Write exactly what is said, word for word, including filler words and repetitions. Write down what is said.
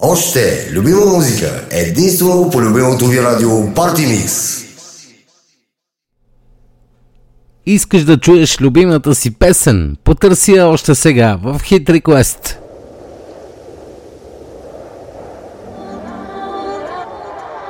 Още любима музика, единствено по любимото ви радио Party Mix. Искаш да чуеш любимата си песен? Потърси я още сега в Hit Request.